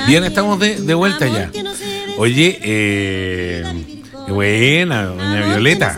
Bien, estamos de vuelta ya. Oye, qué buena, doña Violeta.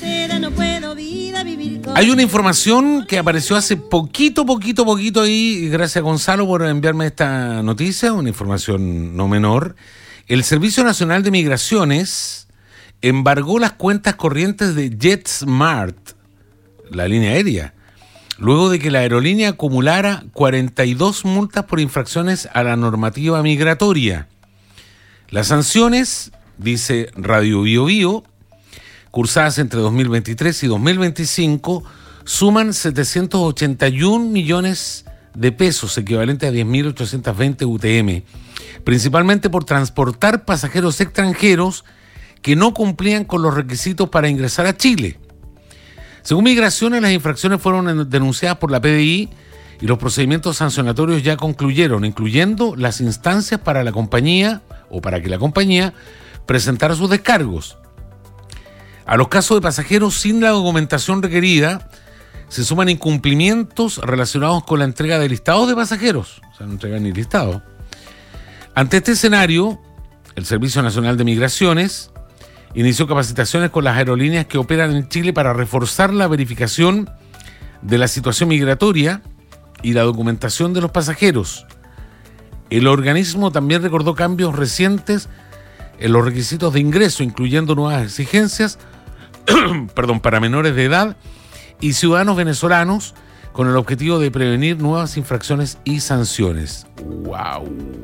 Hay una información que apareció hace poquito ahí, gracias a Gonzalo por enviarme esta noticia, una información no menor. El Servicio Nacional de Migraciones embargó las cuentas corrientes de JetSmart, la línea aérea, luego de que la aerolínea acumulara 42 multas por infracciones a la normativa migratoria. Las sanciones, dice Radio Bio Bio, cursadas entre 2023 y 2025, suman 781 millones de pesos, equivalente a 10.820 UTM, principalmente por transportar pasajeros extranjeros que no cumplían con los requisitos para ingresar a Chile. Según Migraciones, las infracciones fueron denunciadas por la PDI y los procedimientos sancionatorios ya concluyeron, incluyendo las instancias para la compañía o para que la compañía presentara sus descargos. A los casos de pasajeros sin la documentación requerida se suman incumplimientos relacionados con la entrega de listados de pasajeros. O sea, no entregan ni listados. Ante este escenario, el Servicio Nacional de Migraciones inició capacitaciones con las aerolíneas que operan en Chile para reforzar la verificación de la situación migratoria y la documentación de los pasajeros. El organismo también recordó cambios recientes en los requisitos de ingreso, incluyendo nuevas exigencias para menores de edad y ciudadanos venezolanos, con el objetivo de prevenir nuevas infracciones y sanciones. ¡Wow!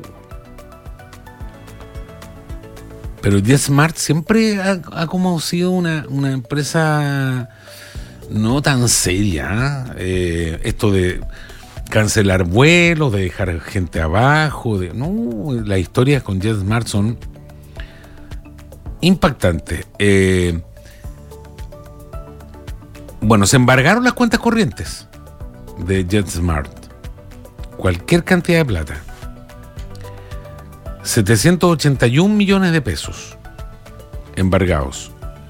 Pero JetSmart siempre ha como sido una empresa no tan seria. Esto de cancelar vuelos, de dejar gente abajo, las historias con JetSmart son impactantes. Bueno, se embargaron las cuentas corrientes de JetSmart. Cualquier cantidad de plata. 781 millones de pesos embargados.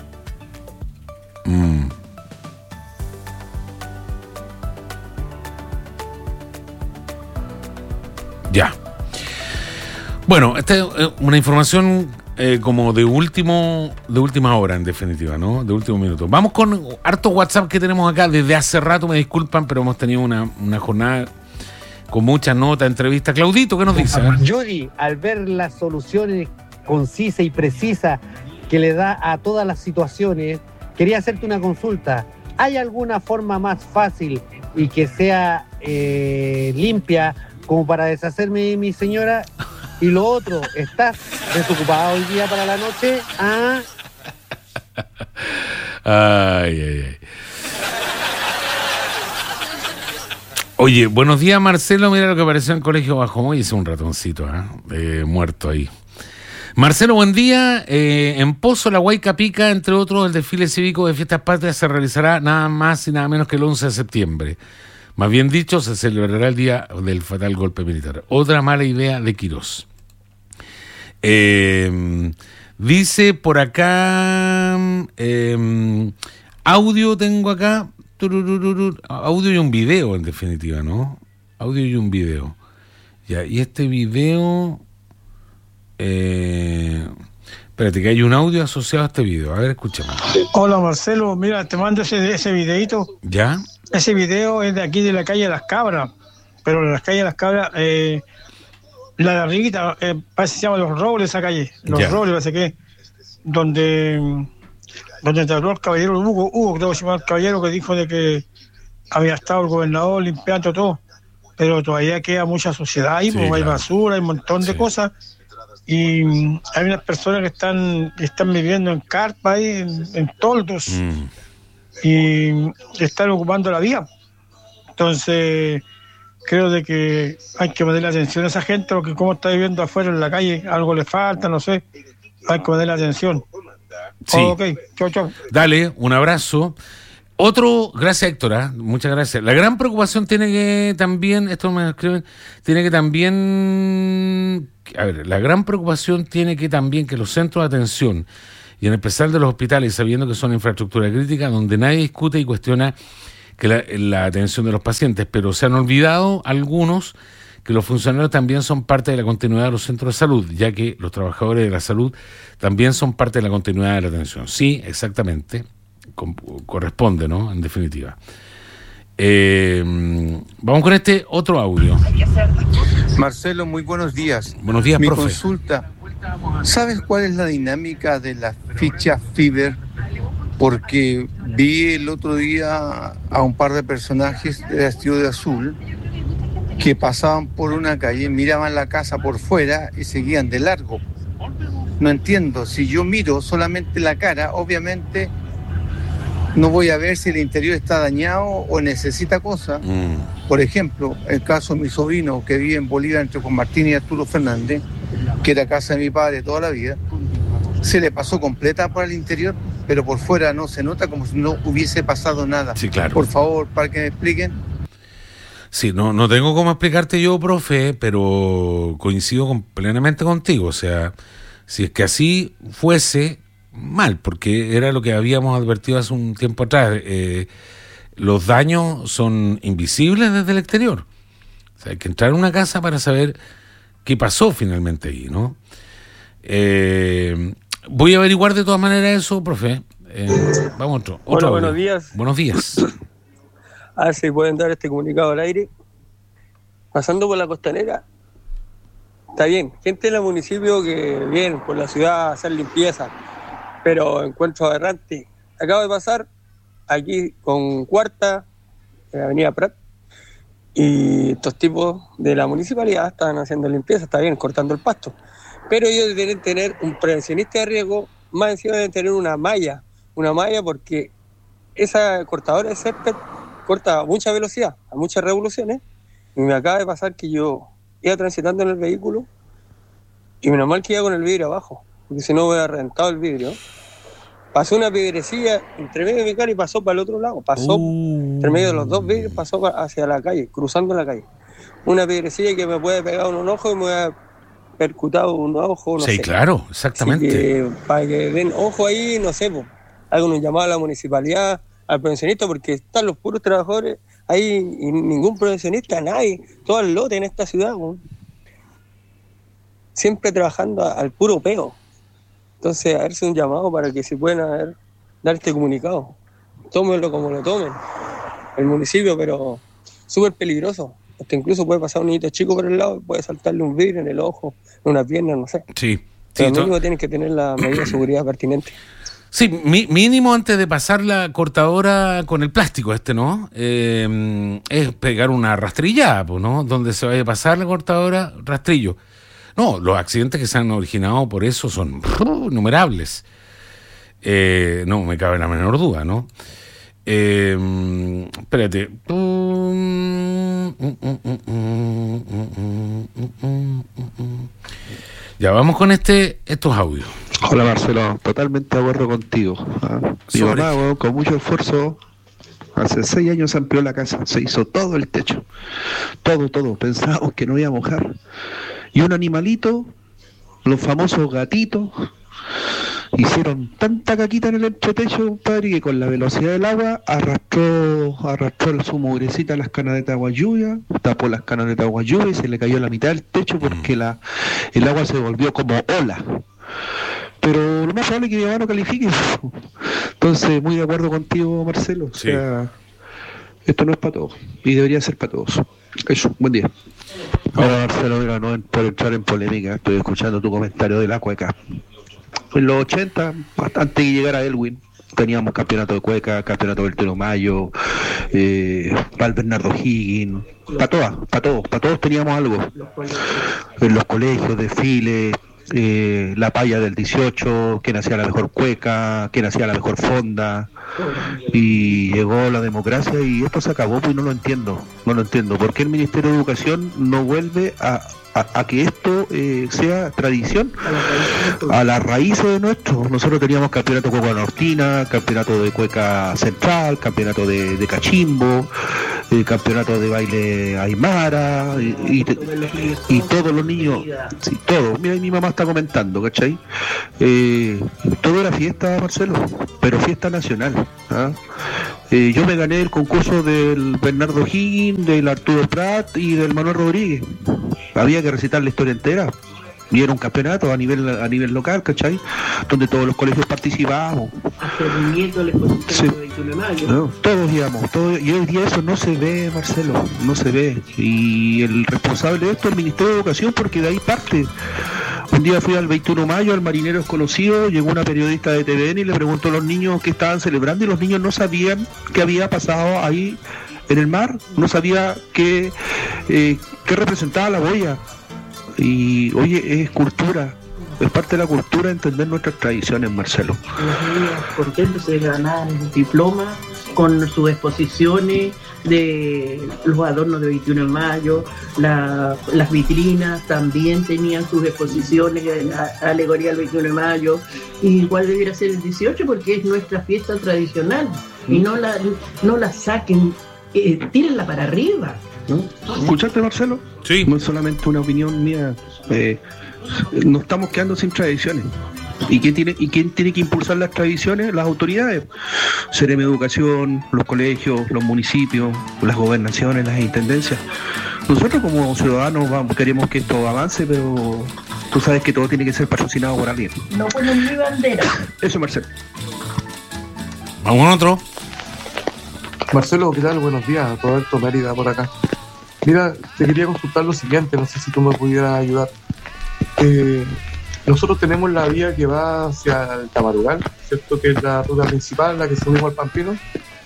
Ya. Bueno, esta es una información como de última hora, en definitiva, ¿no? De último minuto. Vamos con harto WhatsApp que tenemos acá desde hace rato, me disculpan, pero hemos tenido una jornada con muchas notas, entrevistas. Claudito, ¿qué nos dice? Yuri, al ver las soluciones concisas y precisas que le da a todas las situaciones, quería hacerte una consulta. ¿Hay alguna forma más fácil y que sea limpia como para deshacerme de mi señora? Y lo otro, ¿estás desocupado hoy día para la noche? Ay. Oye, buenos días, Marcelo. Mira lo que apareció en el colegio Bajomoy. Hice un ratoncito, muerto ahí. Marcelo, buen día. En Pozo, la Huayca Pica, entre otros, el desfile cívico de Fiestas Patrias se realizará nada más y nada menos que el 11 de septiembre. Más bien dicho, se celebrará el día del fatal golpe militar. Otra mala idea de Quirós. Dice por acá, audio tengo acá, audio y un video en definitiva, ¿no? Audio y un video. Ya, y este video, espérate que hay un audio asociado a este video. A ver, escuchemos. Hola Marcelo, mira, te mando ese videito. ¿Ya? Ese video es de aquí de la calle Las Cabras, pero en la calle Las Cabras, la de arribita, parece que se llama Los Robles esa calle, Robles, parece que donde entró el caballero Hugo, creo que se llama el caballero, que dijo de que había estado el gobernador limpiando todo, pero todavía queda mucha suciedad ahí, porque hay basura, hay un montón de cosas, y hay unas personas que están viviendo en carpa ahí, en toldos, y están ocupando la vía. Entonces creo de que hay que ponerle atención a esa gente, porque como está viviendo afuera en la calle, algo le falta, no sé, hay que ponerle atención. Sí. Ok, chau. Dale, un abrazo. Otro, gracias Héctor, muchas gracias. La gran preocupación tiene que también, esto me escriben, tiene que también, la gran preocupación tiene que también que los centros de atención, y en especial de los hospitales, sabiendo que son infraestructura crítica, donde nadie discute y cuestiona que la atención de los pacientes, pero se han olvidado algunos que los funcionarios también son parte de la continuidad de los centros de salud, ya que los trabajadores de la salud también son parte de la continuidad de la atención. Sí, exactamente, corresponde, ¿no? En definitiva. Vamos con este otro audio. Marcelo, muy buenos días. Buenos días, Mi profe. consulta, ¿sabes cuál es la dinámica de la ficha FIBER? Porque vi el otro día a un par de personajes de vestido de azul que pasaban por una calle, miraban la casa por fuera y seguían de largo. No entiendo, si yo miro solamente la cara, obviamente no voy a ver si el interior está dañado o necesita cosas. Por ejemplo, el caso de mi sobrino que vive en Bolívar entre Juan Martín y Arturo Fernández, que era casa de mi padre toda la vida, se le pasó completa por el interior, pero por fuera no se nota, como si no hubiese pasado nada. Sí, claro. Por favor, para que me expliquen. Sí, no tengo cómo explicarte yo, profe, pero coincido plenamente contigo. O sea, si es que así fuese, mal, porque era lo que habíamos advertido hace un tiempo atrás. Los daños son invisibles desde el exterior. O sea, hay que entrar a una casa para saber qué pasó finalmente ahí, ¿no? Voy a averiguar de todas maneras eso, profe. Vamos otro. Hola, buenos días. Buenos días. A ver si pueden dar este comunicado al aire. Pasando por la costanera, está bien, gente del municipio que viene por la ciudad a hacer limpieza, pero encuentro aberrante. Acabo de pasar aquí con Cuarta, en la avenida Prat, y estos tipos de la municipalidad están haciendo limpieza, está bien, cortando el pasto. Pero ellos deben tener un prevencionista de riesgo, más encima deben tener una malla porque esa cortadora de césped corta a mucha velocidad, a muchas revoluciones, y me acaba de pasar que yo iba transitando en el vehículo y menos mal que iba con el vidrio abajo, porque si no hubiera reventado el vidrio. Pasó una piedrecilla entre medio de mi cara y pasó para el otro lado, pasó entre medio de los dos vidrios, pasó hacia la calle, cruzando la calle. Una piedrecilla que me puede pegar un ojo y me hubiera percutado un ojo, no sé. Sí, claro, exactamente. Así que, para que den ojo ahí, no sé, algo nos llamaba a la municipalidad, al prevencionista, porque están los puros trabajadores ahí y ningún prevencionista, nadie, todo el lote en esta ciudad, siempre trabajando al puro peo. Entonces, a ver si un llamado para que se puedan dar este comunicado. Tómenlo como lo tomen, el municipio, pero súper peligroso. Hasta incluso puede pasar un niñito chico por el lado y puede saltarle un vidrio en el ojo, en una pierna, no sé. Sí. Pero mínimo tienen que tener la medida de seguridad pertinente. Sí, mínimo antes de pasar la cortadora con el plástico ¿no? Es pegar una rastrillada, ¿no? Donde se vaya a pasar la cortadora, rastrillo. No, los accidentes que se han originado por eso son innumerables. No me cabe la menor duda, ¿no? Espérate. Ya vamos con estos audios. Hola Marcelo, totalmente de acuerdo contigo. Mi mamá, con mucho esfuerzo, hace 6 años se amplió la casa, se hizo todo el techo, todo, pensábamos que no iba a mojar. Y un animalito, los famosos gatitos, hicieron tanta caquita en el entretecho, compadre, que con la velocidad del agua arrastró su mugrecita a las canadetas de agua lluvia, tapó las canadetas de agua lluvia y se le cayó la mitad del techo porque el agua se volvió como ola. Pero lo más probable es que mi mamá no califique. Entonces, muy de acuerdo contigo, Marcelo. O sea, esto no es para todos y debería ser para todos. Eso, buen día. Ahora, Marcelo, mira, no por entrar en polémica, estoy escuchando tu comentario de la cueca. En los 80, antes de llegar a Elwin, teníamos campeonato de cueca, campeonato del Teno Mayo, para el Bernardo Higgins, para todos teníamos algo. En los colegios, desfiles, la paya del 18, quién hacía la mejor cueca, quién hacía la mejor fonda, y llegó la democracia y esto se acabó, pues no lo entiendo. ¿Por qué el Ministerio de Educación no vuelve a que esto sea tradición, a las raíces de nuestro? Nosotros teníamos campeonato de cueca nortina, campeonato de cueca central, campeonato de cachimbo, campeonato de baile aymara, y todos los niños, sí, todo. Mira, mi mamá está comentando, ¿cachai? Todo era fiesta, Marcelo, pero fiesta nacional. Yo me gané el concurso del Bernardo Higgins, del Arturo Prat y del Manuel Rodríguez. había que recitar la historia entera. Y era un campeonato a nivel local, ¿cachai? Donde todos los colegios participábamos. Hasta el nieto le exposición de 21 de mayo. No, todos íbamos, y hoy día eso no se ve, Marcelo, no se ve. Y el responsable de esto es el Ministerio de Educación, porque de ahí parte. Un día fui al 21 de mayo, al Marinero Desconocido, llegó una periodista de TVN y le preguntó a los niños qué estaban celebrando, y los niños no sabían qué había pasado ahí en el mar, no sabía qué representaba la boya. Y oye, es cultura, es parte de la cultura entender nuestras tradiciones, Marcelo. Los niños contentos de ganar el diploma con sus exposiciones de los adornos de 21 de mayo, las vitrinas también tenían sus exposiciones de la alegoría del 21 de mayo, y igual debiera ser el 18 porque es nuestra fiesta tradicional, y no la saquen, tírenla para arriba. ¿No? ¿Escuchaste, Marcelo? Sí. No es solamente una opinión mía. Nos estamos quedando sin tradiciones. ¿Y quién tiene que impulsar las tradiciones? Las autoridades. Seremi Educación, los colegios, los municipios, las gobernaciones, las intendencias. Nosotros como ciudadanos queremos que esto avance, pero tú sabes que todo tiene que ser patrocinado por alguien. No ponen mi bandera. Eso, Marcelo. Vamos con otro. Marcelo, ¿qué tal? Buenos días, Roberto Mérida por acá. Mira, te quería consultar lo siguiente, no sé si tú me pudieras ayudar. Nosotros tenemos la vía que va hacia el Tamarugal, ¿cierto? Que es la ruta principal, la que subimos al Pampino.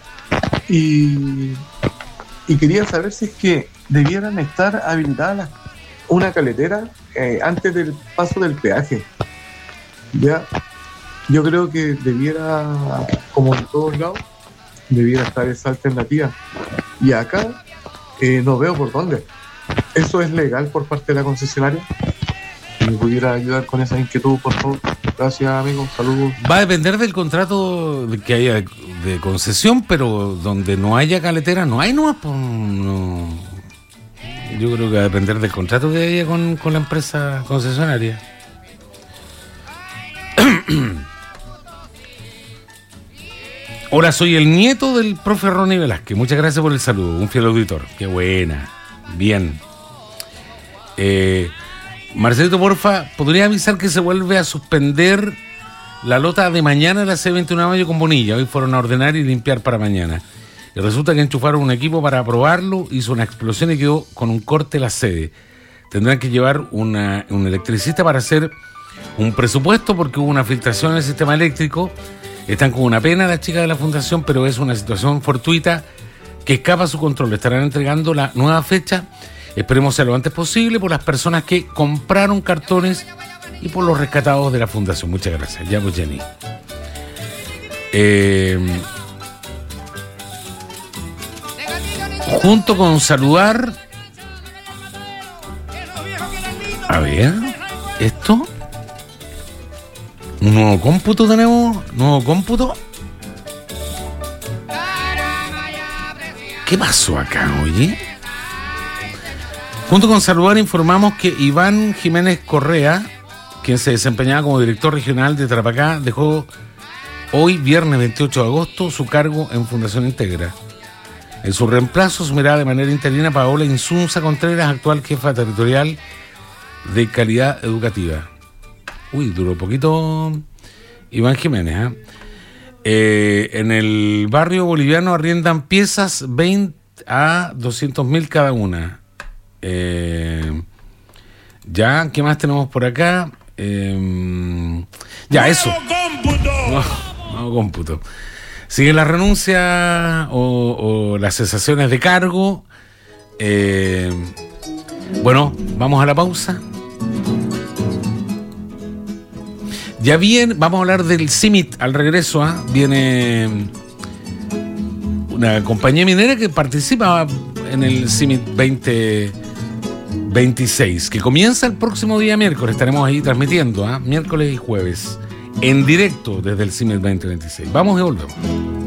Y quería saber si es que debieran estar habilitadas una caletera antes del paso del peaje. Ya, yo creo que debiera, como en todos lados, debiera estar esa alternativa. Y acá no veo por dónde. ¿Eso es legal por parte de la concesionaria? Si me pudiera ayudar con esa inquietud, por favor. Gracias, amigo. Saludos. Va a depender del contrato que haya de concesión, pero donde no haya caletera, no hay nomás. Pues, no. Yo creo que va a depender del contrato que haya con la empresa concesionaria. Hola, soy el nieto del profe Ronnie Velázquez. Muchas gracias por el saludo. Un fiel auditor. Qué buena. Bien. Marcelito, porfa, ¿podría avisar que se vuelve a suspender la lota de mañana de la C21 de mayo con Bonilla? Hoy fueron a ordenar y limpiar para mañana. Y resulta que enchufaron un equipo para probarlo, hizo una explosión y quedó con un corte la sede. Tendrán que llevar un electricista para hacer un presupuesto porque hubo una filtración en el sistema eléctrico. Están con una pena las chicas de la fundación, pero es una situación fortuita que escapa a su control. Estarán entregando la nueva fecha, esperemos sea lo antes posible, por las personas que compraron cartones y por los rescatados de la fundación. Muchas gracias. Ya pues, Jenny. Junto con saludar, a ver, esto, un nuevo cómputo tenemos, nuevo cómputo. ¿Qué pasó acá, oye? Junto con saludar informamos que Iván Jiménez Correa, quien se desempeñaba como director regional de Tarapacá, dejó hoy, viernes 28 de agosto, su cargo en Fundación Integra. En su reemplazo asumirá de manera interina Paola Insunza Contreras, actual jefa territorial de calidad educativa. Uy, duró poquito Iván Jiménez. En el barrio boliviano arriendan piezas 20 a 200.000 cada una. Ya, ¿qué más tenemos por acá? Ya, eso. Nuevo cómputo. Sigue la renuncia o las cesaciones de cargo. Bueno, vamos a la pausa. Ya bien, vamos a hablar del CIMIT al regreso. Viene una compañía minera que participa en el CIMIT 2026, que comienza el próximo día miércoles. Estaremos ahí transmitiendo, miércoles y jueves, en directo desde el CIMIT 2026. Vamos y volvemos.